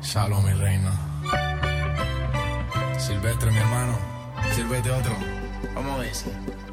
Salud, mi reina. Silvestre, mi hermano. Sírvete otro. ¿Cómo es?